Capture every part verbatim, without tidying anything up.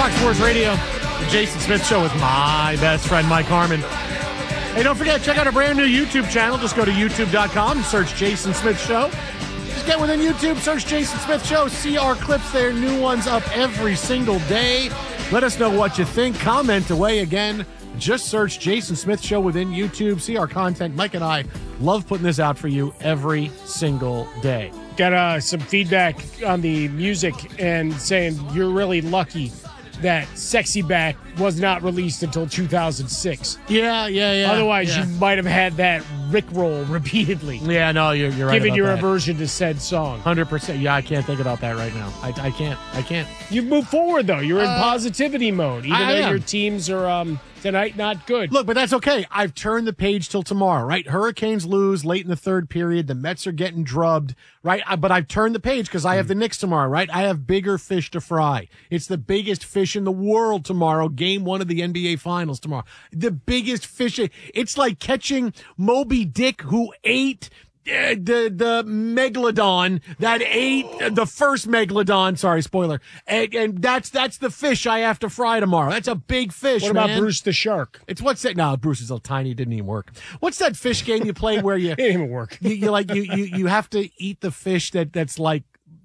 Fox Sports Radio, the Jason Smith Show with my best friend, Mike Harmon. Hey, don't forget, check out our brand new YouTube channel. Just go to youtube dot com and search Jason Smith Show. Just get within YouTube, search Jason Smith Show. See our clips there. New ones up every single day. Let us know what you think. Comment away again. Just search Jason Smith Show within YouTube. See our content. Mike and I love putting this out for you every single day. Got uh, some feedback on the music and saying you're really lucky that Sexy Back was not released until two thousand six. Yeah, yeah, yeah. Otherwise, yeah. you might have had that Rickroll repeatedly. Yeah, no, you're, you're right. Given about your that. aversion to said song. one hundred percent. Yeah, I can't think about that right now. I, I can't. I can't. You've moved forward, though. You're in Uh, positivity mode, even I though am. your teams are um, tonight not good. Look, but that's okay. I've turned the page till tomorrow, right? Hurricanes lose late in the third period. The Mets are getting drubbed, right? I, but I've turned the page because I have the Knicks tomorrow, right? I have bigger fish to fry. It's the biggest fish in the world tomorrow. Game one of the N B A Finals tomorrow. The biggest fish. It's like catching Moby Dick, who ate uh, the the megalodon that ate the first megalodon. Sorry, spoiler. And, and that's that's the fish I have to fry tomorrow. That's a big fish. What about man. Bruce the Shark? It's what's that? No, Bruce is so tiny. It didn't even work. What's that fish game you play where you It didn't even work. you, you like you, you you have to eat the fish that that's like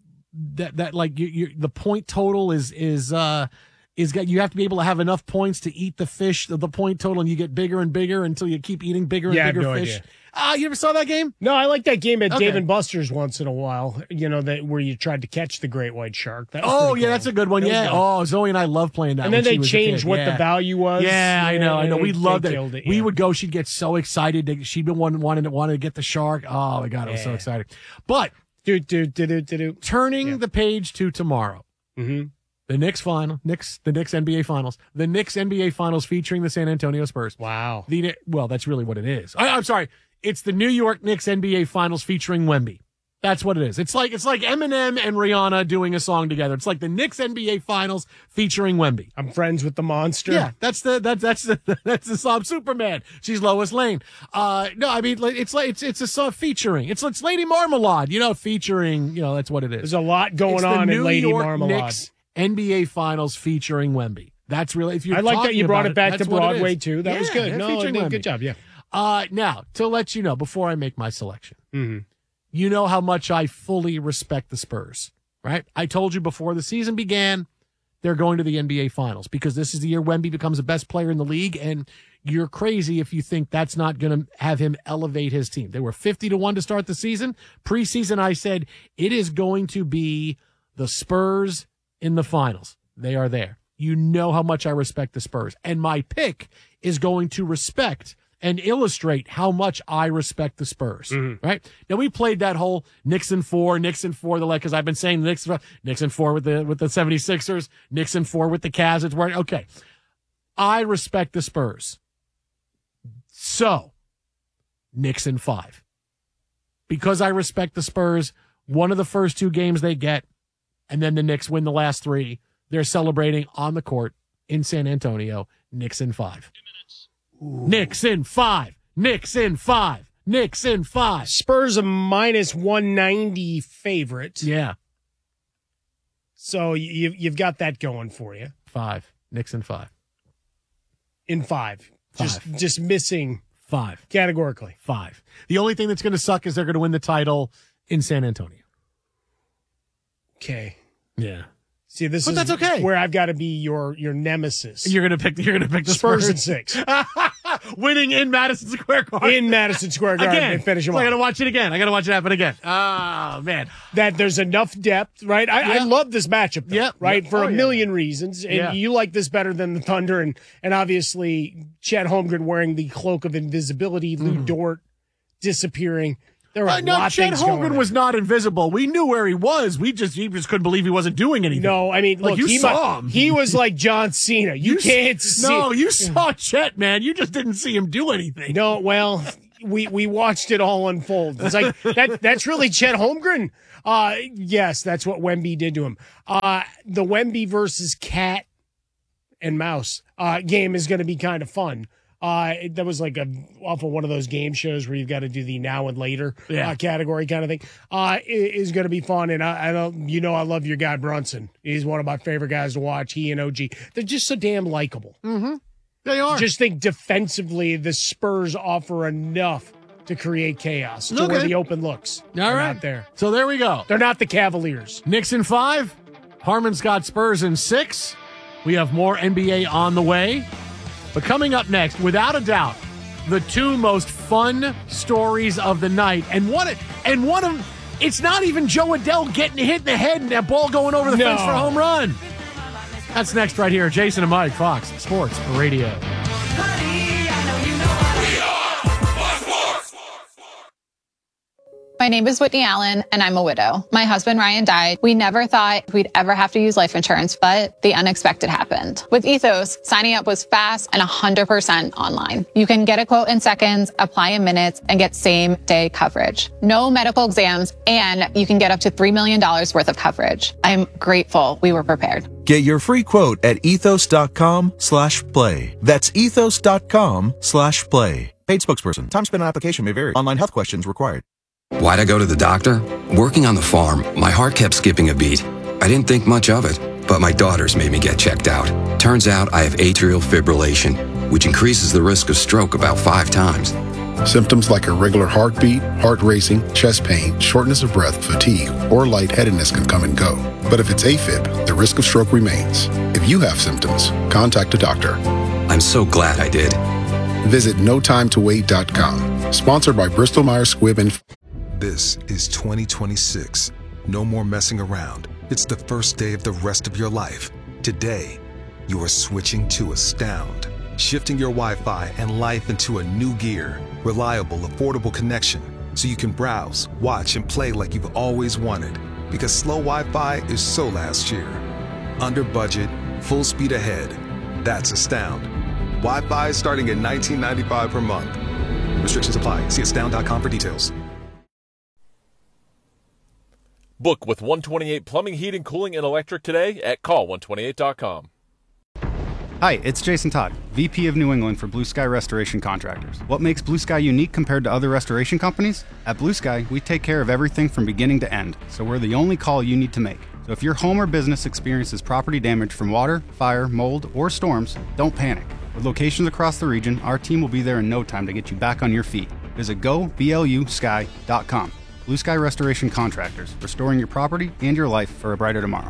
that that like you, you the point total is is uh is got you have to be able to have enough points to eat the fish the, the point total, and you get bigger and bigger until you keep eating bigger and Yeah, I have bigger no fish. idea. Ah, you ever saw that game? No, I like that game at Okay. Dave and Buster's once in a while. You know, that where you tried to catch the great white shark. That was Oh pretty yeah, cool. that's a good one. That was Yeah. good. Oh, Zoe and I love playing that. And when then she they was a changed kid. what Yeah. the value was. Yeah, I know, I know. We they- loved they it. killed it, We yeah. would go. She'd get so excited. To, she'd been wanting wanting to wanted to get the shark. Oh my god, I was so Yeah. excited. But do do do do do do. turning Yeah. the page to tomorrow. Mm-hmm. The Knicks final, Knicks, the Knicks N B A Finals, the Knicks N B A Finals featuring the San Antonio Spurs. Wow. The Kni- well, that's really what it is. I, I'm sorry, it's the New York Knicks N B A Finals featuring Wemby. That's what it is. It's like it's like Eminem and Rihanna doing a song together. It's like the Knicks N B A Finals featuring Wemby. I'm friends with the monster. Yeah, that's the that's that's the that's the song Superman. She's Lois Lane. Uh, no, I mean like, it's like it's it's a song featuring. It's it's Lady Marmalade. You know, featuring. You know, that's what it is. There's a lot going It's the on New in Lady York Marmalade. Knicks N B A Finals featuring Wemby. That's really if you. I like that you brought it back to Broadway too. That Yeah, was good. yeah, No, featuring no, Wemby. good job. Yeah. Uh, now to let you know before I make my selection, Mm-hmm. you know how much I fully respect the Spurs. Right? I told you before the season began, they're going to the N B A Finals because this is the year Wemby becomes the best player in the league, and you're crazy if you think that's not going to have him elevate his team. They were fifty to one to start the season. Preseason, I said it is going to be the Spurs in the finals. They are there. You know how much I respect the Spurs, and my pick is going to respect and illustrate how much I respect the Spurs, Mm-hmm. right? Now, we played that whole Nixon four, Nixon four, the because I've been saying Nixon, Nixon four with the with the 76ers, Nixon four with the Cavs. It's where, okay, I respect the Spurs. So, Nixon five. Because I respect the Spurs, one of the first two games they get, and then the Knicks win the last three, they're celebrating on the court in San Antonio, Knicks in five. Knicks in five. Knicks in five. Knicks in five. Spurs a minus one ninety favorite. Yeah, So you, you've got that going for you. five. Knicks in five. In five. Just Five. just missing Five. categorically. Five. The only thing that's going to suck is they're going to win the title in San Antonio. Okay. Yeah. See, this But is that's okay. where I've got to be your your nemesis. You're going to pick. You're going to pick the Spurs Spurs, in six. winning in Madison Square Garden In Madison Square Garden. again. And finish them So I got to off. watch it again. I got to watch it happen again. Oh man. That there's enough depth, right? I, I Yeah. love this matchup, though, Yeah. right? Yeah. For Oh, a yeah. million reasons. And Yeah. you like this better than the Thunder. And, and obviously, Chet Holmgren wearing the cloak of invisibility, Lou Dort disappearing. There were Uh, a no, lot of Chet things going Holmgren on. was not invisible. We knew where he was. We just he just couldn't believe he wasn't doing anything. No, I mean, Like, look, you he, saw mu- him. he was like John Cena. You, s- can't see. No, you saw Chet, man. You just didn't see him do anything. No, well, we we watched it all unfold. It's like that. That's really Chet Holmgren. Uh, yes, that's what Wemby did to him. Uh, the Wemby versus Cat and Mouse uh, game is going to be kind of fun. Uh, that was like a off of one of those game shows where you've got to do the now and later Yeah. uh, category kind of thing. Uh, it is going to be fun, and I, I don't, you know, I love your guy Brunson. He's one of my favorite guys to watch. He and O G, they're just so damn likable. Mm-hmm. They are. Just think defensively, the Spurs offer enough to create chaos to Okay. where the open looks. All They're right. not there. So there we go. They're not the Cavaliers. Knicks in five. Harmon's got Spurs in six. We have more N B A on the way. But coming up next, without a doubt, the two most fun stories of the night. And one, and one of it's not even Joe Adele getting hit in the head and that ball going over the No. fence for a home run. That's next right here. Jason and Mike, Fox Sports Radio. My name is Whitney Allen, and I'm a widow. My husband, Ryan, died. We never thought we'd ever have to use life insurance, but the unexpected happened. With Ethos, signing up was fast and one hundred percent online. You can get a quote in seconds, apply in minutes, and get same-day coverage. No medical exams, and you can get up to three million dollars worth of coverage. I'm grateful we were prepared. Get your free quote at ethos.com slash play. That's ethos.com slash play. Paid spokesperson. Time spent on application may vary. Online health questions required. Why'd I go to the doctor? Working on the farm, my heart kept skipping a beat. I didn't think much of it, but my daughters made me get checked out. Turns out I have atrial fibrillation, which increases the risk of stroke about five times. Symptoms like irregular heartbeat, heart racing, chest pain, shortness of breath, fatigue, or lightheadedness can come and go. But if it's AFib, the risk of stroke remains. If you have symptoms, contact a doctor. I'm so glad I did. Visit no time to wait dot com. Sponsored by Bristol Myers Squibb and... This is twenty twenty-six. No more messing around. It's the first day of the rest of your life. Today, you are switching to Astound. Shifting your Wi-Fi and life into a new gear. Reliable, affordable connection. So you can browse, watch, and play like you've always wanted. Because slow Wi-Fi is so last year. Under budget, full speed ahead. That's Astound. Wi-Fi starting at nineteen ninety-five per month. Restrictions apply. See astound dot com for details. Book with one twenty-eight Plumbing, Heating, Cooling, and Electric today at call one twenty-eight dot com. Hi, it's Jason Todd, V P of New England for Blue Sky Restoration Contractors. What makes Blue Sky unique compared to other restoration companies? At Blue Sky, we take care of everything from beginning to end, so we're the only call you need to make. So if your home or business experiences property damage from water, fire, mold, or storms, don't panic. With locations across the region, our team will be there in no time to get you back on your feet. Visit go b l u sky dot com. Blue Sky Restoration Contractors, restoring your property and your life for a brighter tomorrow.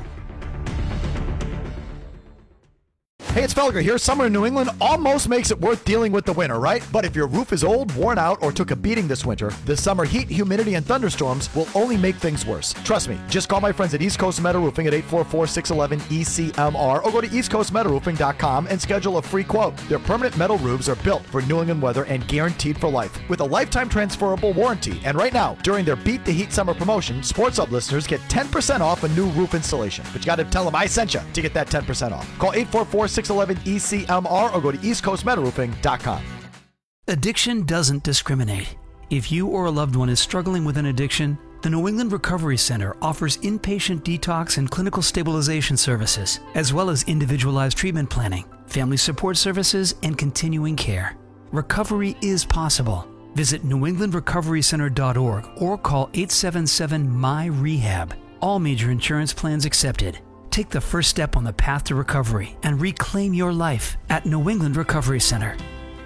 Hey, it's Felger here. Summer in New England almost makes it worth dealing with the winter, right? But if your roof is old, worn out, or took a beating this winter, the summer heat, humidity, and thunderstorms will only make things worse. Trust me. Just call my friends at East Coast Metal Roofing at eight four four, six one one, E C M R or go to east coast metal roofing dot com and schedule a free quote. Their permanent metal roofs are built for New England weather and guaranteed for life with a lifetime transferable warranty. And right now, during their Beat the Heat Summer promotion, Sports Hub listeners get ten percent off a new roof installation. But you got to tell them I sent you to get that ten percent off. Call eight four four, six one one, E C M R or go to east coast metal roofing dot com. Addiction doesn't discriminate. If you or a loved one is struggling with an addiction, the New England Recovery Center offers inpatient detox and clinical stabilization services, as well as individualized treatment planning, family support services, and continuing care. Recovery is possible. Visit new england recovery center dot org or call eight seven seven, M Y, REHAB. All major insurance plans accepted. Take the first step on the path to recovery and reclaim your life at New England Recovery Center.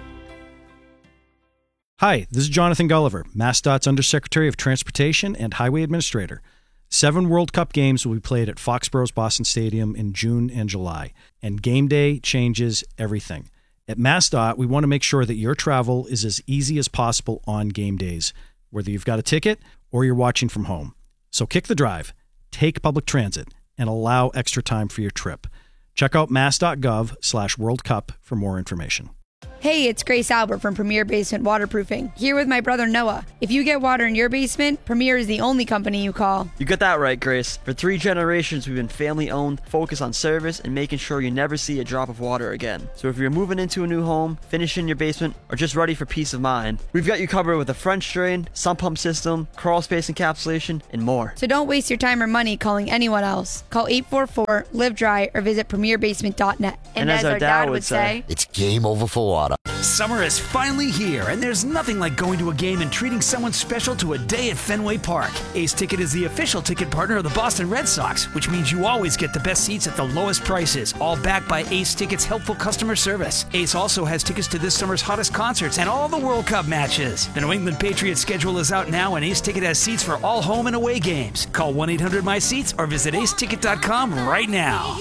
Hi, this is Jonathan Gulliver, MassDOT's Undersecretary of Transportation and Highway Administrator. Seven World Cup games will be played at Foxborough's Boston Stadium in June and July, and game day changes everything. At MassDOT, we want to make sure that your travel is as easy as possible on game days, whether you've got a ticket or you're watching from home. So kick the drive, take public transit, and allow extra time for your trip. Check out mass.gov slash World Cup for more information. Hey, it's Grace Albert from Premier Basement Waterproofing, here with my brother Noah. If you get water in your basement, Premier is the only company you call. You got that right, Grace. For three generations, we've been family-owned, focused on service, and making sure you never see a drop of water again. So if you're moving into a new home, finishing your basement, or just ready for peace of mind, we've got you covered with a French drain, sump pump system, crawl space encapsulation, and more. So don't waste your time or money calling anyone else. Call eight four four, live dry or visit premier basement dot net. And, and as, as our, our dad, dad would say, it's game over for water. Summer is finally here, and there's nothing like going to a game and treating someone special to a day at Fenway Park. Ace Ticket is the official ticket partner of the Boston Red Sox, which means you always get the best seats at the lowest prices, all backed by Ace Ticket's helpful customer service. Ace also has tickets to this summer's hottest concerts and all the World Cup matches. The New England Patriots schedule is out now, and Ace Ticket has seats for all home and away games. Call one eight hundred my seats or visit ace ticket dot com right now.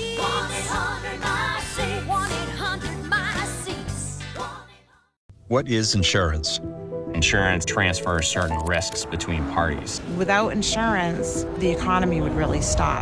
What is insurance? Insurance transfers certain risks between parties. Without insurance, the economy would really stop.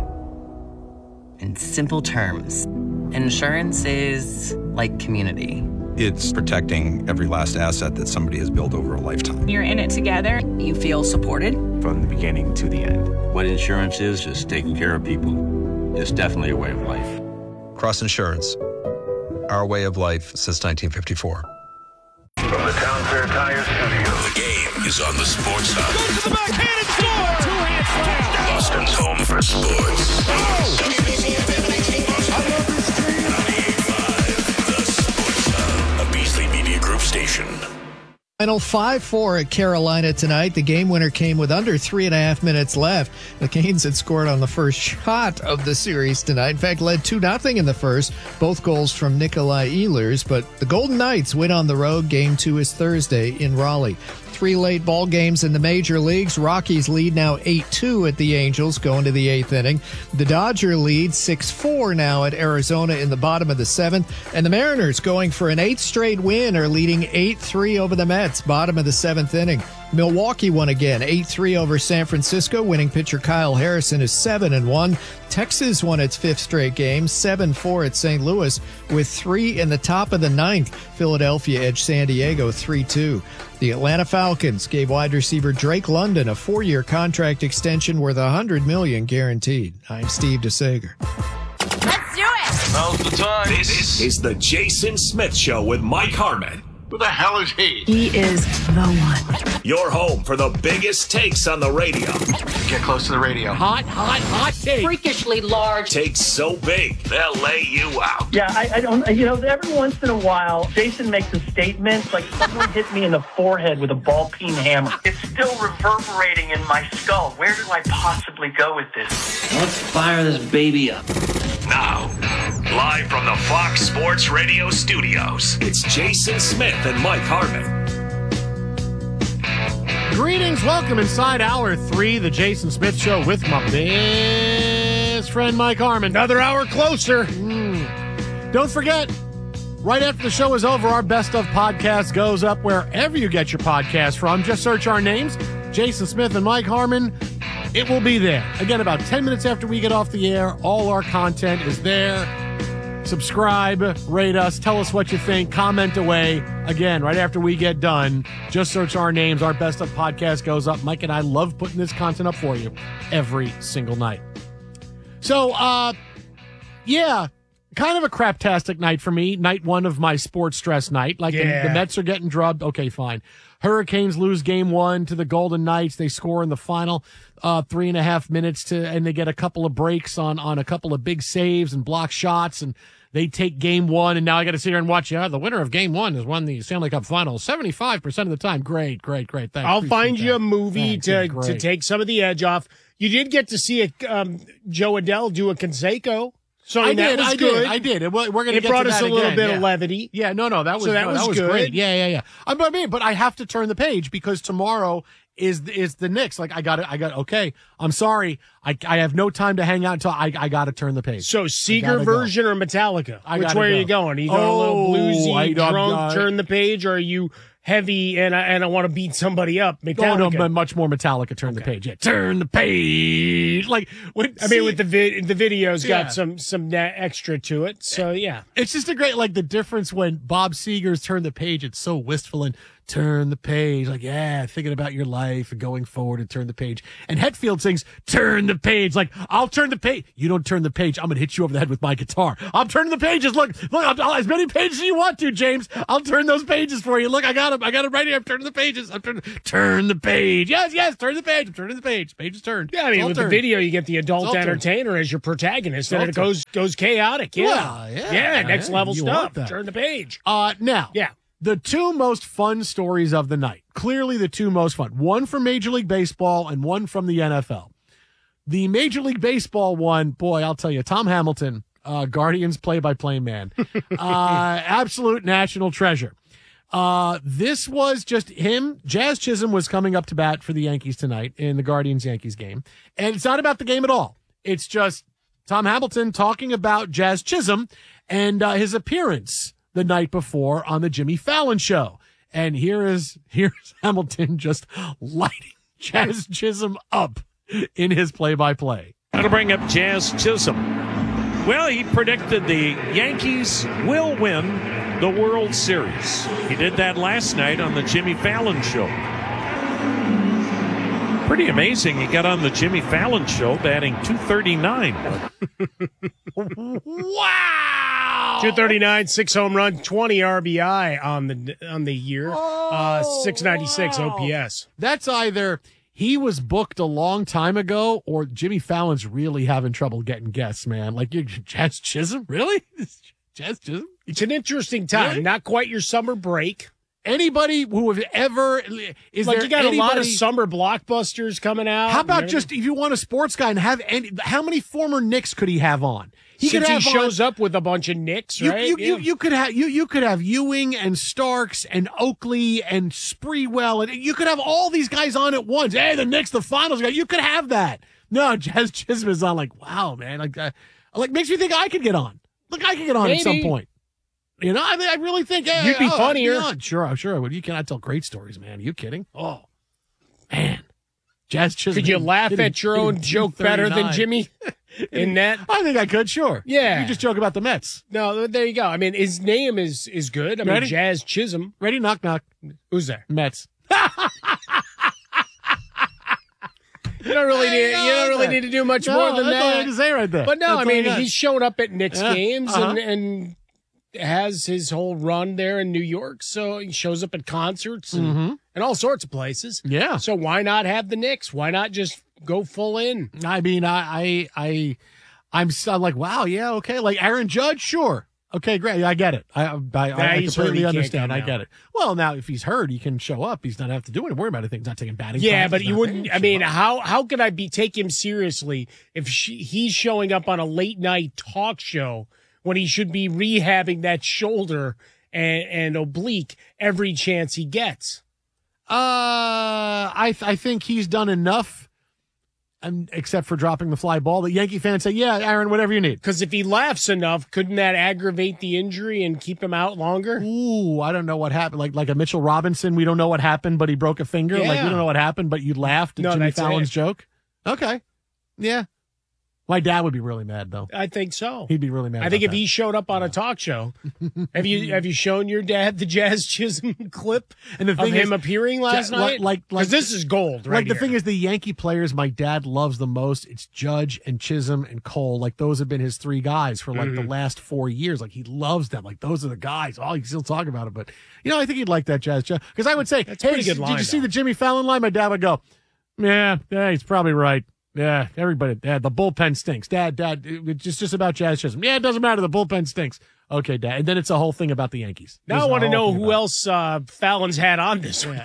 In simple terms, insurance is like community. It's protecting every last asset that somebody has built over a lifetime. You're in it together. You feel supported from the beginning to the end. What insurance is, is taking care of people. It's definitely a way of life. Cross Insurance, our way of life since nineteen fifty-four. From the Town Fair Tire Studio, the game is on the Sports Hub. Goes to the backhand and score! Two-hand slam! Boston's home for sports. Oh! I love this team. ninety-eight point five, the Sports Hub, a Beasley Media Group station. Final five four at Carolina tonight. The game winner came with under three and a half minutes left. The Canes had scored on the first shot of the series tonight. In fact, led two nothing in the first. Both goals from Nikolai Ehlers. But the Golden Knights win on the road. Game two is Thursday in Raleigh. Three late ball games in the major leagues. Rockies lead now eight two at the Angels going to the eighth inning. The Dodger lead six four now at Arizona in the bottom of the seventh. And the Mariners going for an eighth straight win are leading eight three over the Mets, bottom of the seventh inning. Milwaukee won again, eight three over San Francisco. Winning pitcher Kyle Harrison is seven and one. Texas won its fifth straight game, seven four at Saint Louis with three in the top of the ninth. Philadelphia edged San Diego three two. The Atlanta Falcons gave wide receiver Drake London a four-year contract extension worth one hundred million dollars guaranteed. I'm Steve DeSager. Let's do it! Now's the time. This is the Jason Smith Show with Mike Harmon. Who the hell is he? He is the one. Your home for the biggest takes on the radio. Get close to the radio. Hot, hot, hot take. Freakishly large. Takes so big, they'll lay you out. Yeah, I, I don't, you know, every once in a while, Jason makes a statement like someone hit me in the forehead with a ball peen hammer. It's still reverberating in my skull. Where do I possibly go with this? Let's fire this baby up. Now, live from the Fox Sports Radio studios, it's Jason Smith and Mike Harmon. Greetings, welcome inside hour three, the Jason Smith Show with my best friend Mike Harmon. Another hour closer. Mm. Don't forget, right after the show is over, our Best of podcast goes up wherever you get your podcast from. Just search our names, Jason Smith and Mike Harmon. It will be there. Again, about ten minutes after we get off the air, all our content is there. Subscribe, rate us, tell us what you think, comment away. Again, right after we get done, just search our names. Our Best of podcast goes up. Mike and I love putting this content up for you every single night. So, uh, yeah, kind of a craptastic night for me. Night one of my sports stress night. Like yeah. the, the Mets are getting drubbed. Okay, fine. Hurricanes lose game one to the Golden Knights. They score in the final uh, three and a half minutes to, and they get a couple of breaks on, on a couple of big saves and block shots, and they take game one. And now I got to sit here and watch. Yeah, the winner of game one has won the Stanley Cup Finals seventy-five percent of the time. Great, great, great. Thanks. I'll Appreciate find you that. a movie Thanks. to, to take some of the edge off. You did get to see a, um, Joe Adele do a Canseco. So I that did, was I good. did, I did. It, we're going to It get brought to us that a little again. bit yeah. of levity. Yeah, no, no, that was So that no, was that was good. great. Yeah, yeah, yeah. I, but I mean, but I have to turn the page because tomorrow is is the Knicks. Like I got to, I got okay. I'm sorry, I I have no time to hang out until I I got to turn the page. So Seeger version or Metallica? I Which gotta way go. are you going? Are you going Oh, a little bluesy, I don't- drunk, uh, turn the page, or are you heavy and I, and I want to beat somebody up? Oh, Metallica. no, but much more Metallica. Turn the page. Yeah, turn the page. Like when I mean, with the vid, the video's Yeah. got some some na- extra to it. So yeah, it's just a great like the difference when Bob Seger's Turn the Page. It's so wistful and turn the page. Like yeah, thinking about your life and going forward and turn the page. And Hetfield sings turn the page. Like I'll turn the page. You don't turn the page. I'm gonna hit you over the head with my guitar. I'm turning the pages. Look, look. I'll, I'll, as many pages as you want to, James. I'll turn those pages for you. Look, I got them. I got them right here. I'm turning the pages. I'm turning. Turn the page. Yes, yes. Turn the page. I'm turning the page. Page is turned. yeah. I mean, It's all with turned. the video, you get the It's adult all turned. entertainer as your protagonist, It's all and it goes goes chaotic. Yeah, Well, yeah, yeah. Next yeah, level you stuff. want that. Turn the page. Uh, now, Yeah. The two most fun stories of the night, clearly the two most fun, one from Major League Baseball and one from the N F L. The Major League Baseball one, boy, I'll tell you, Tom Hamilton, uh, Guardians play-by-play man, uh, absolute national treasure. Uh, this was just him. Jazz Chisholm was coming up to bat for the Yankees tonight in the Guardians-Yankees game. And it's not about the game at all. It's just Tom Hamilton talking about Jazz Chisholm and uh, his appearance the night before on the Jimmy Fallon show. And here is here's Hamilton just lighting Jazz Chisholm up in his play-by-play. That'll bring up Jazz Chisholm. Well, he predicted the Yankees will win the World Series. He did that last night on the Jimmy Fallon show. Pretty amazing. He got on the Jimmy Fallon show batting two thirty-nine. Wow! two thirty-nine, six home run, twenty R B I on the on the year, oh, uh, six ninety-six wow. O P S. That's either he was booked a long time ago or Jimmy Fallon's really having trouble getting guests, man. Like, you, Jazz Chisholm? Really? Jazz Chisholm? It's an interesting time. Really? Not quite your summer break. Anybody who have ever is like there you got anybody, a lot of summer blockbusters coming out. How about just if you want a sports guy and have any? How many former Knicks could he have on? He Since could have he shows on, up with a bunch of Knicks, you, right? You, yeah. you, you could have you you could have Ewing and Starks and Oakley and Spreewell and you could have all these guys on at once. Hey, the Knicks, the finals guy. You could have that. No, Jazz Chisholm is on. Like, wow, man. Like, uh, like makes me think I could get on. Look, I could get on Maybe. at some point. You know, I mean, I really think hey, you'd be oh, funnier. Be sure, I'm sure I would. You cannot tell great stories, man. Are you kidding? Oh, man, Jazz Chisholm. Could you laugh hitting, at your own joke better than Jimmy? In that, I think I could. Sure. Yeah. You just joke about the Mets. No, there you go. I mean, his name is is good. I Ready? mean, Jazz Chisholm. Ready? Knock knock. Who's there? Mets. You don't really need. You don't really need to do much no, more than that's that. All I had to say right there. But no, that's I mean, he's showed up at Knicks yeah. games uh-huh. and and. has his whole run there in New York, so he shows up at concerts and, mm-hmm. and all sorts of places. Yeah. So why not have the Knicks? Why not just go full in? I mean, I, I, I I'm so like, wow, yeah, okay. Like Aaron Judge, sure. Okay, great. I get it. I, I, I, I completely understand. I get it. Well, now if he's hurt, he can show up. He's not have to do anything. Worry about anything. He's not taking batting. Yeah, but you wouldn't. I mean, up. how how could I be take him seriously if she, he's showing up on a late night talk show when he should be rehabbing that shoulder and, and oblique every chance he gets? Uh, I th- I think he's done enough, um, except for dropping the fly ball. The Yankee fans say, yeah, Aaron, whatever you need. Because if he laughs enough, couldn't that aggravate the injury and keep him out longer? Ooh, I don't know what happened. Like like a Mitchell Robinson, we don't know what happened, but he broke a finger. Yeah. Like, we don't know what happened, but you laughed at no, Jimmy Fallon's it. joke. Okay. Yeah. My dad would be really mad, though. I think so. He'd be really mad. I think if that. he showed up on a talk show, have you have you shown your dad the Jazz Chisholm clip and the thing of him is, appearing last ja- night? Like, like, this is gold, right? Like the here. thing is, the Yankee players my dad loves the most. It's Judge and Chisholm and Cole. Like those have been his three guys for like mm-hmm. the last four years. Like he loves them. Like those are the guys. Oh, he can still talk about it, but you know, I think he'd like that Jazz. Because I would say, That's hey, pretty good did line, you though. see the Jimmy Fallon line? My dad would go, yeah, yeah, he's probably right. Yeah, everybody, Dad, the bullpen stinks. Dad, Dad, it's just, just about Jazz Chisholm. Yeah, it doesn't matter. The bullpen stinks. Okay, Dad. And then it's a whole thing about the Yankees. Now There's I want to know who about else uh, Fallon's had on this week.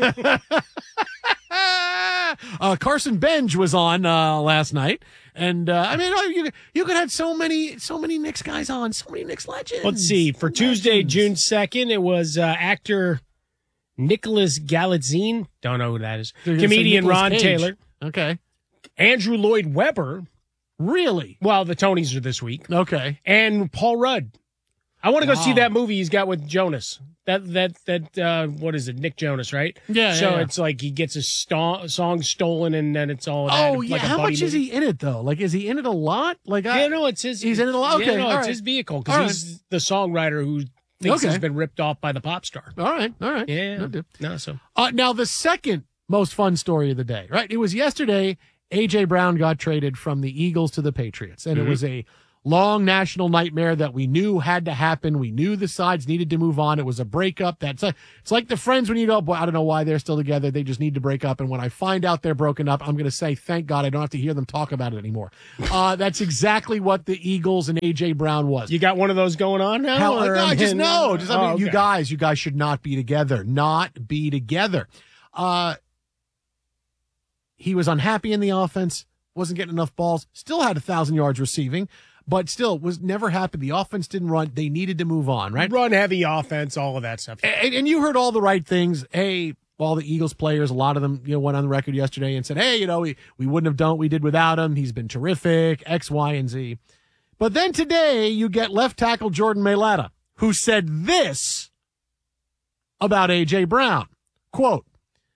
uh, Carson Benj was on uh, last night. And, uh, I mean, you, you could have so many, so many Knicks guys on, so many Knicks legends. Let's see. For legends. Tuesday, June second, it was uh, actor Nicholas Galitzine. Don't know who that is. Comedian Ron Cage. Taylor. Okay. Andrew Lloyd Webber. Really? Well, the Tonys are this week. Okay. And Paul Rudd. I want to go wow. see that movie he's got with Jonas. That, that, that, uh, what is it? Nick Jonas, right? Yeah. So yeah, yeah. it's like he gets a sto- song stolen and then it's all Oh, that, yeah. like a How buddy much movie. is he in it, though? Like, is he in it a lot? Like, I, Yeah, no, it's his. He's in it a lot? Okay. Yeah, no, all it's right. his vehicle because he's right. the songwriter who thinks okay. he's been ripped off by the pop star. All right. All right. Yeah. No, no so. Uh, now, the second most fun story of the day, right? It was yesterday. A J. Brown got traded from the Eagles to the Patriots, and mm-hmm. it was a long national nightmare that we knew had to happen. We knew the sides needed to move on. It was a breakup. That's a, it's like the friends when you go, boy, I don't know why they're still together. They just need to break up. And when I find out they're broken up, I'm going to say, thank God I don't have to hear them talk about it anymore. Uh, that's exactly what the Eagles and A J Brown was. You got one of those going on now? Hell, or, no, I just mean, no. Just, I mean, oh, okay. you guys, you guys should not be together. Not be together. Uh, he was unhappy in the offense. Wasn't getting enough balls. Still had a thousand yards receiving. But still, was never happy. The offense didn't run. They needed to move on, right? Run heavy offense, all of that stuff. And, and you heard all the right things. Hey, all the Eagles players, a lot of them, you know, went on the record yesterday and said, hey, you know, we, we wouldn't have done what we did without him. He's been terrific, X, Y, and Z. But then today you get left tackle Jordan Mailata, who said this about A J Brown. Quote,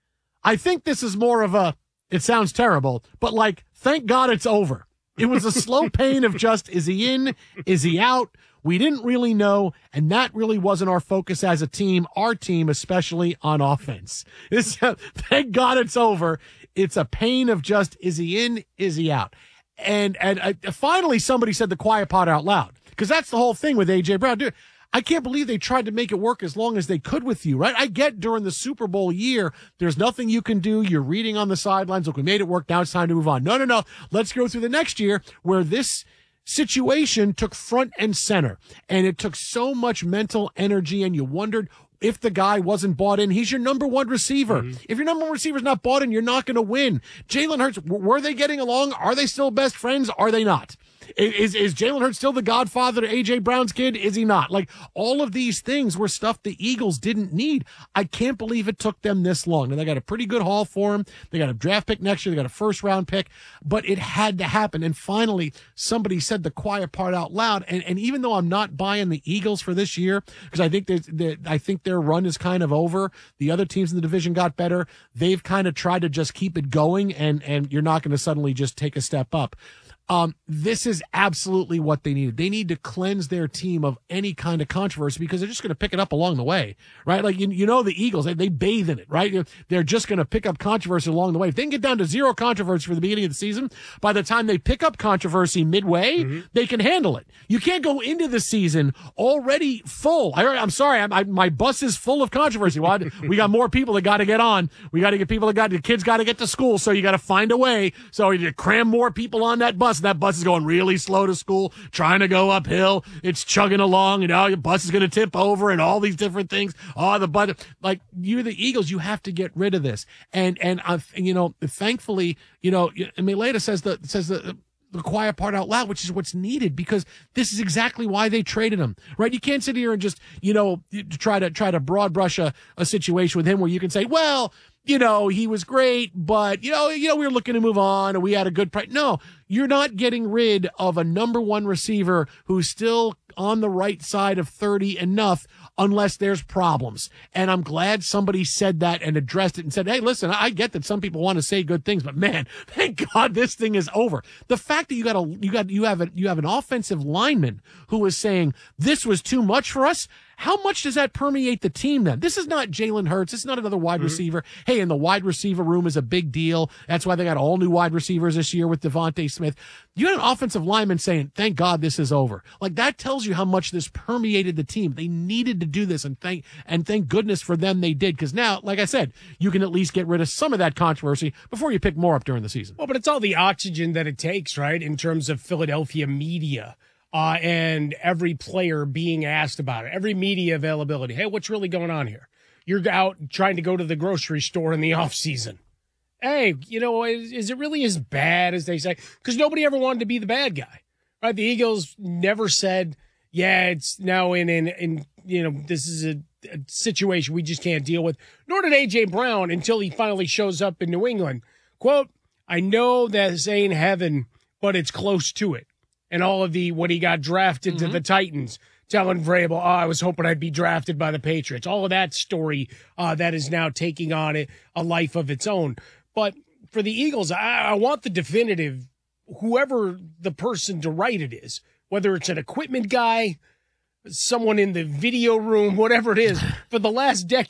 I think this is more of a, it sounds terrible, but like, thank God it's over. It was a slow pain of just, is he in? Is he out? We didn't really know, and that really wasn't our focus as a team, our team, especially on offense. It's, thank God it's over. It's a pain of just, is he in? Is he out? And and uh, finally somebody said the quiet part out loud, because that's the whole thing with A J Brown. Dude, I can't believe they tried to make it work as long as they could with you, right? I get during the Super Bowl year, there's nothing you can do. You're reading on the sidelines. Look, we made it work. Now it's time to move on. No, no, no. Let's go through the next year where this situation took front and center, and it took so much mental energy, and you wondered if the guy wasn't bought in. He's your number one receiver. Mm-hmm. If your number one receiver is not bought in, you're not going to win. Jalen Hurts, were they getting along? Are they still best friends? Are they not? Is is Jalen Hurts still the godfather to A J Brown's kid? Is he not? Like, all of these things were stuff the Eagles didn't need. I can't believe it took them this long. And they got a pretty good haul for him. They got a draft pick next year. They got a first round pick. But it had to happen. And finally, somebody said the quiet part out loud. And and even though I'm not buying the Eagles for this year, because I think there's, I think their run is kind of over. The other teams in the division got better. They've kind of tried to just keep it going, and and you're not going to suddenly just take a step up. Um, this is absolutely what they needed. They need to cleanse their team of any kind of controversy, because they're just going to pick it up along the way, right? Like, you, you know, the Eagles, they, they bathe in it, right? They're just going to pick up controversy along the way. If they can get down to zero controversy for the beginning of the season, by the time they pick up controversy midway, mm-hmm. they can handle it. You can't go into the season already full. I, I'm sorry, I, I, my bus is full of controversy. Well, we got more people that got to get on. We got to get people that got, the kids got to get to school, so you got to find a way. So you cram more people on that bus. That bus is going really slow to school, trying to go uphill. It's chugging along, and oh, your bus is going to tip over, and all these different things. Oh, the bus, like, you're the Eagles, you have to get rid of this. And and uh, you know, thankfully, you know, Mailata says the says the. the quiet part out loud, which is what's needed, because this is exactly why they traded him, right? You can't sit here and just, you know, try to try to broad brush a, a situation with him where you can say, well, you know, he was great, but you know, you know, we were looking to move on, and we had a good price. No, you're not getting rid of a number one receiver who's still on the right side of thirty enough unless there's problems. And I'm glad somebody said that and addressed it and said, hey, listen, I get that some people want to say good things, but man, thank God this thing is over. The fact that you got a, you got, you have a, you have an offensive lineman who is saying this was too much for us. How much does that permeate the team then? This is not Jalen Hurts. This is not another wide mm-hmm. receiver. Hey, and the wide receiver room is a big deal. That's why they got all new wide receivers this year with Devontae Smith. You had an offensive lineman saying, thank God this is over. Like, that tells you how much this permeated the team. They needed to do this, and thank and thank goodness for them they did. Because now, like I said, you can at least get rid of some of that controversy before you pick more up during the season. Well, but it's all the oxygen that it takes, right, in terms of Philadelphia media. Uh, and every player being asked about it, every media availability. Hey, what's really going on here? You're out trying to go to the grocery store in the off season. Hey, you know, is, is it really as bad as they say? Because nobody ever wanted to be the bad guy, right? The Eagles never said, yeah, it's now in, in, in you know, this is a, a situation we just can't deal with. Nor did A J Brown until he finally shows up in New England. Quote, I know that this ain't heaven, but it's close to it. And all of the, when he got drafted mm-hmm. to the Titans, telling Vrabel, oh, I was hoping I'd be drafted by the Patriots. All of that story uh, that is now taking on a, a life of its own. But for the Eagles, I, I want the definitive, whoever the person to write it is, whether it's an equipment guy, someone in the video room, whatever it is, for the last decade,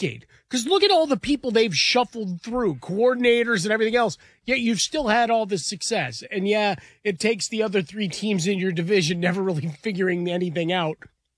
Because look at all the people they've shuffled through, coordinators and everything else, yet you've still had all this success. And yeah, it takes the other three teams in your division never really figuring anything out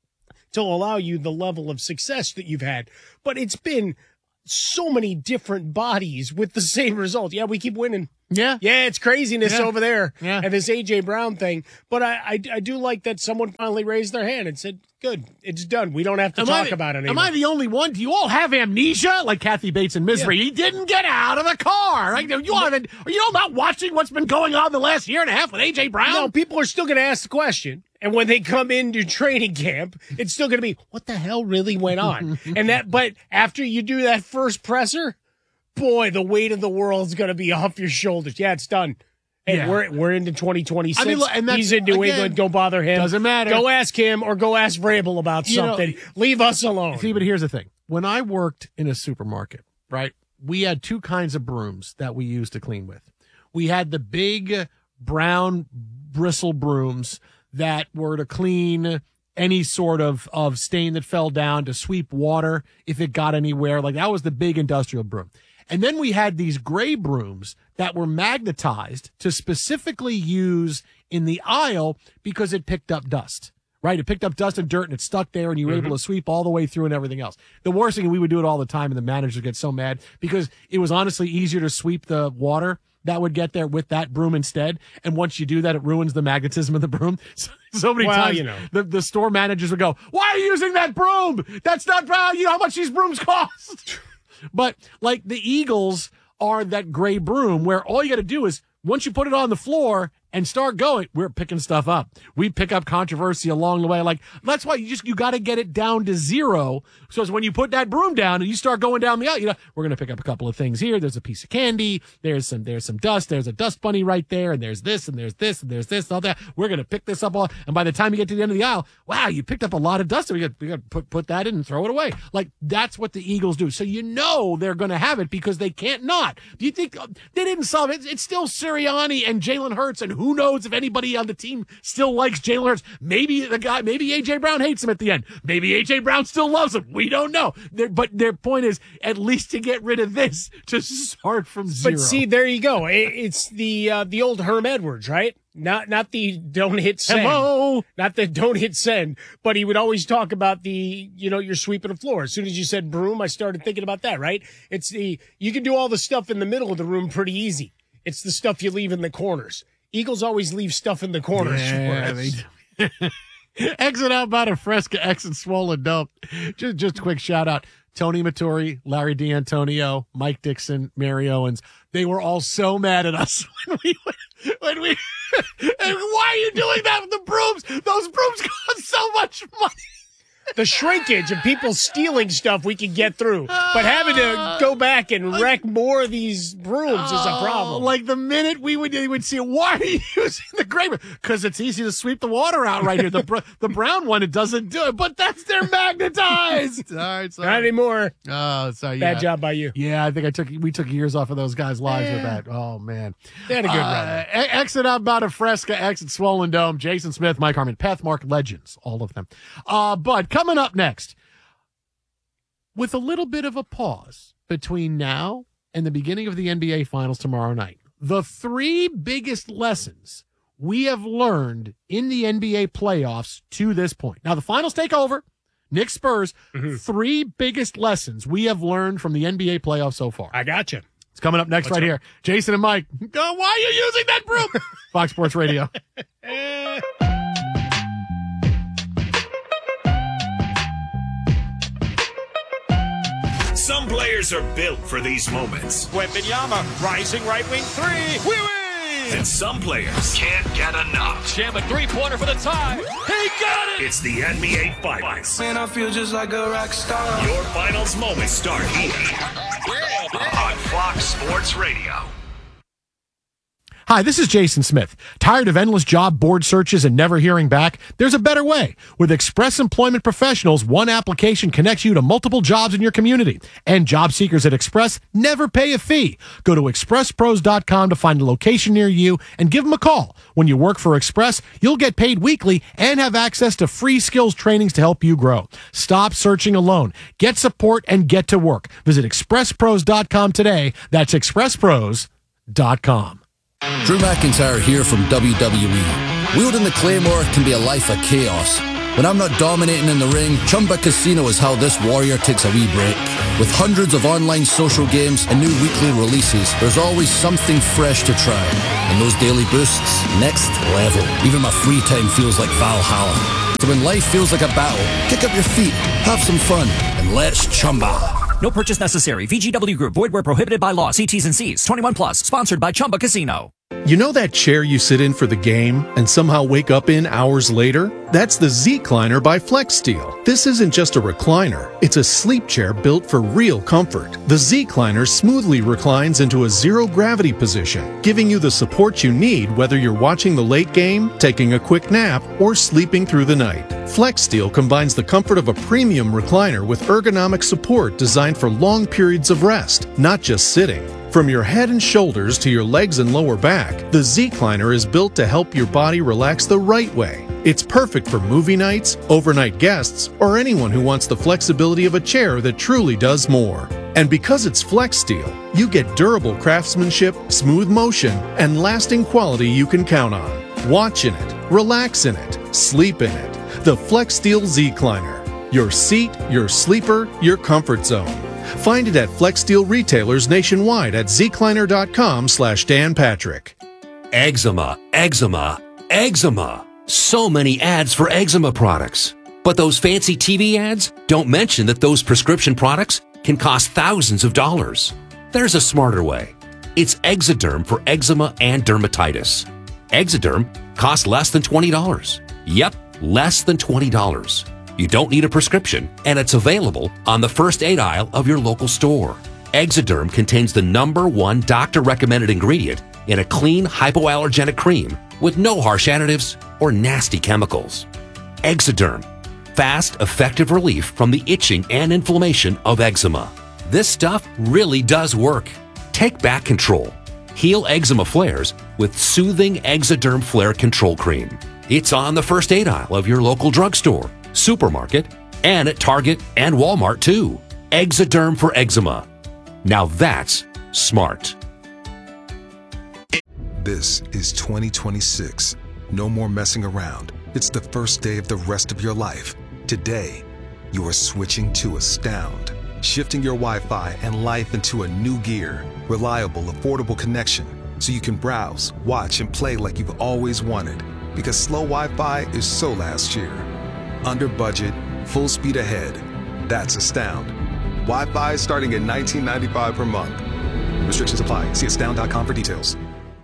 to allow you the level of success that you've had. But it's been so many different bodies with the same result. Yeah, we keep winning. Yeah. Yeah, it's craziness Yeah. over there. Yeah. And this A J Brown thing. But I, I I do like that someone finally raised their hand and said, good, it's done. We don't have to Am talk I the- about it Am anymore. I the only one? Do you all have amnesia? Like Kathy Bates in Misery. Yeah. He didn't get out of the car. Like, you all haven't, are you all not watching what's been going on the last year and a half with A J Brown? No, people are still going to ask the question. And when they come into training camp, it's still going to be, what the hell really went on? and that, but after you do that first presser, boy, the weight of the world's going to be off your shoulders. Yeah, it's done. And Yeah. we're we're into twenty twenty-six. I mean, look, and that's- He's in New again, England. Go bother him. doesn't matter. Go ask him or go ask Vrabel about You know, something. Leave us alone. See, but here's the thing. When I worked in a supermarket, right, we had two kinds of brooms that we used to clean with. We had the big brown bristle brooms that were to clean any sort of, of stain that fell down, to sweep water if it got anywhere. Like, that was the big industrial broom. And then we had these gray brooms that were magnetized to specifically use in the aisle because it picked up dust. Right? It picked up dust and dirt and it stuck there and you were Mm-hmm. able to sweep all the way through and everything else. The worst thing, we would do it all the time and the managers would get so mad because it was honestly easier to sweep the water that would get there with that broom instead. And once you do that, it ruins the magnetism of the broom. So, so many Well, times you know. the, the store managers would go, why are you using that broom? That's not brown. You know how much these brooms cost. But like the Eagles are that gray broom where all you got to do is once you put it on the floor and start going, we're picking stuff up. We pick up controversy along the way. Like, that's why you just, you got to get it down to zero. So as when you put that broom down and you start going down the aisle, you know, we're going to pick up a couple of things here. There's a piece of candy. There's some, there's some dust. There's a dust bunny right there. And there's this and there's this and there's this and all that. We're going to pick this up all. And by the time you get to the end of the aisle, wow, you picked up a lot of dust. We got, we got to put, put that in and throw it away. Like, that's what the Eagles do. So you know they're going to have it because they can't not. Do you think they didn't solve it? It's still Sirianni and Jalen Hurts, and who knows if anybody on the team still likes Jalen Hurts. Maybe the guy, maybe A J Brown hates him at the end. Maybe A J Brown still loves him. We don't know. They're, but their point is at least to get rid of this, to start from zero. But see, there you go. It, it's the uh, the old Herm Edwards, right? Not not the don't hit send. Hello. Not the don't hit send. But he would always talk about the, you know, you're sweeping the floor. As soon as you said broom, I started thinking about that, right? It's the, you can do all the stuff in the middle of the room pretty easy. It's the stuff you leave in the corners. Eagles always leave stuff in the corners. Yeah, for us. they- Exit out about a Fresca, exit swollen dump. Just, just a quick shout out. Tony Maturi, Larry D'Antonio, Mike Dixon, Mary Owens. They were all so mad at us when we, when we, and why are you doing that with the brooms? Those brooms cost so much money. The shrinkage of people stealing stuff we can get through, but having to go back and wreck more of these brooms is a problem. Like the minute we would, we would see, why are you using the gray? Because it's easy to sweep the water out right here. The br- the brown one, it doesn't do it, but that's their magnetized. All right, sorry. Not anymore. Oh, sorry. Yeah. Bad job by you. Yeah, I think I took we took years off of those guys' lives with that. Oh man, They had a good uh, run. e- Exit out about a Fresca, exit Swollen Dome. Jason Smith, Mike Harmon, Pathmark legends, all of them. Uh, but coming up next, with a little bit of a pause between now and the beginning of the N B A Finals tomorrow night, the three biggest lessons we have learned in the N B A playoffs to this point. Now the finals take over. Knicks Spurs, Mm-hmm. three biggest lessons we have learned from the N B A playoffs so far. I got you. It's coming up next Let's right go. here. Jason and Mike, go, why are you using that broom? Fox Sports Radio. Some players are built for these moments. Wembanyama, rising right wing three. We win! And some players can't get enough. Jam a three-pointer for the tie. He got it! It's the N B A Finals. Man, I feel just like a rock star. Your finals moments start here on Fox Sports Radio. Hi, this is Jason Smith. Tired of endless job board searches and never hearing back? There's a better way. With Express Employment Professionals, one application connects you to multiple jobs in your community. And job seekers at Express never pay a fee. Go to express pros dot com to find a location near you and give them a call. When you work for Express, you'll get paid weekly and have access to free skills trainings to help you grow. Stop searching alone. Get support and get to work. Visit express pros dot com today. That's express pros dot com. Drew McIntyre here from W W E. Wielding the Claymore can be a life of chaos. When I'm not dominating in the ring, Chumba Casino is how this warrior takes a wee break. With hundreds of online social games and new weekly releases, there's always something fresh to try. And those daily boosts, next level. Even my free time feels like Valhalla. So when life feels like a battle, kick up your feet, have some fun, and let's Chumba. No purchase necessary. V G W Group. Void where prohibited by law. See T's and C's. twenty-one plus. Sponsored by Chumba Casino. You know that chair you sit in for the game and somehow wake up in hours later? That's the Z-Cliner by FlexSteel. This isn't just a recliner. It's a sleep chair built for real comfort. The Z-Cliner smoothly reclines into a zero-gravity position, giving you the support you need whether you're watching the late game, taking a quick nap, or sleeping through the night. FlexSteel combines the comfort of a premium recliner with ergonomic support designed for long periods of rest, not just sitting. From your head and shoulders to your legs and lower back, the Z-Cliner is built to help your body relax the right way. It's perfect for movie nights, overnight guests, or anyone who wants the flexibility of a chair that truly does more. And because it's FlexSteel, you get durable craftsmanship, smooth motion, and lasting quality you can count on. Watch in it, relax in it, sleep in it. The FlexSteel Z-Cliner. Your seat, your sleeper, your comfort zone. Find it at FlexSteel retailers nationwide at zcliner.com slash Dan Patrick. Eczema, eczema, eczema. So many ads for eczema products. But those fancy T V ads don't mention that those prescription products can cost thousands of dollars. There's a smarter way. It's Exoderm for eczema and dermatitis. Exoderm costs less than twenty dollars. Yep, less than twenty dollars. You don't need a prescription, and it's available on the first aid aisle of your local store. Exoderm contains the number one doctor-recommended ingredient in a clean, hypoallergenic cream with no harsh additives or nasty chemicals. Exoderm. Fast, effective relief from the itching and inflammation of eczema. This stuff really does work. Take back control. Heal eczema flares with soothing Exoderm Flare Control Cream. It's on the first aid aisle of your local drugstore, supermarket, and at Target and Walmart too. Exoderm for eczema. Now that's smart. This is twenty twenty-six. No more messing around. It's the first day of the rest of your life. Today, you are switching to Astound, shifting your Wi-Fi and life into a new gear. Reliable, affordable connection, so you can browse, watch, and play like you've always wanted. Because slow Wi-Fi is so last year. Under budget, full speed ahead. That's Astound. Wi-Fi starting at nineteen ninety-five per month. Restrictions apply. See astound dot com for details.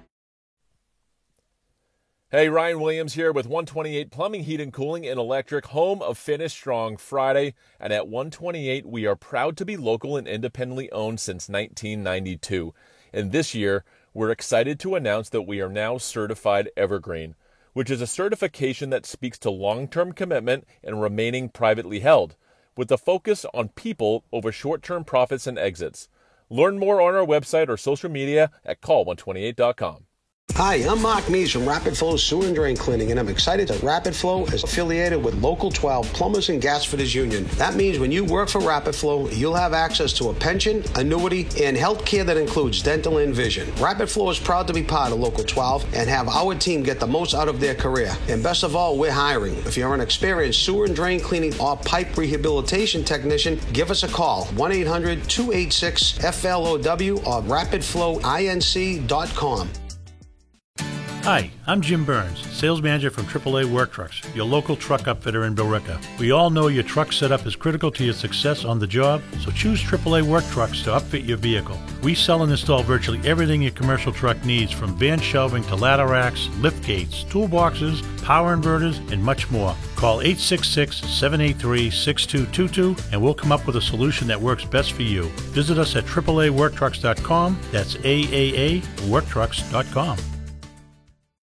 Hey, Ryan Williams here with one twenty-eight Plumbing, Heat and Cooling and Electric, home of Finish Strong Friday. And at one twenty-eight, we are proud to be local and independently owned since nineteen ninety-two. And this year, we're excited to announce that we are now certified Evergreen, which is a certification that speaks to long-term commitment and remaining privately held, with a focus on people over short-term profits and exits. Learn more on our website or social media at call one twenty-eight dot com. Hi, I'm Mark Mees from Rapid Flow Sewer and Drain Cleaning, and I'm excited that Rapid Flow is affiliated with Local twelve Plumbers and Gasfitters Union. That means when you work for Rapid Flow, you'll have access to a pension, annuity, and health care that includes dental and vision. Rapid Flow is proud to be part of Local twelve and have our team get the most out of their career. And best of all, we're hiring. If you're an experienced sewer and drain cleaning or pipe rehabilitation technician, give us a call, one eight hundred two eight six F L O W or rapid flow inc dot com. Hi, I'm Jim Burns, sales manager from triple A Work Trucks, your local truck upfitter in Billerica. We all know your truck setup is critical to your success on the job, so choose triple A Work Trucks to upfit your vehicle. We sell and install virtually everything your commercial truck needs, from van shelving to ladder racks, lift gates, toolboxes, power inverters, and much more. Call eight six six, seven eight three, six two two two and we'll come up with a solution that works best for you. Visit us at triple A work trucks dot com. That's A A A work trucks dot com.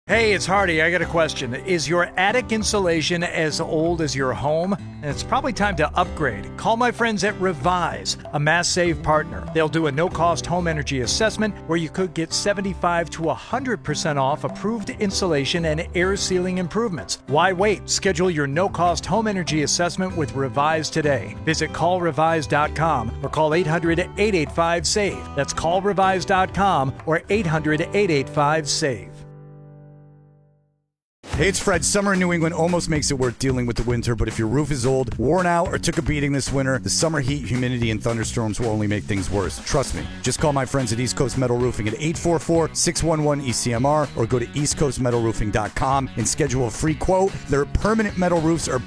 Hey, it's Hardy. I got a question. Is your attic insulation as old as your home? It's probably time to upgrade. Call my friends at Revise, a Mass Save partner. They'll do a no-cost home energy assessment where you could get seventy-five to one hundred percent off approved insulation and air sealing improvements. Why wait? Schedule your no-cost home energy assessment with Revise today. Visit call revise dot com or call eight hundred, eight eight five, SAVE. That's call revise dot com or eight hundred, eight eight five, SAVE. Hey, it's Fred. Summer in New England almost makes it worth dealing with the winter, but if your roof is old, worn out, or took a beating this winter, the summer heat, humidity, and thunderstorms will only make things worse. Trust me. Just call my friends at East Coast Metal Roofing at eight four four, six one one, E C M R or go to east coast metal roofing dot com and schedule a free quote. Their permanent metal roofs are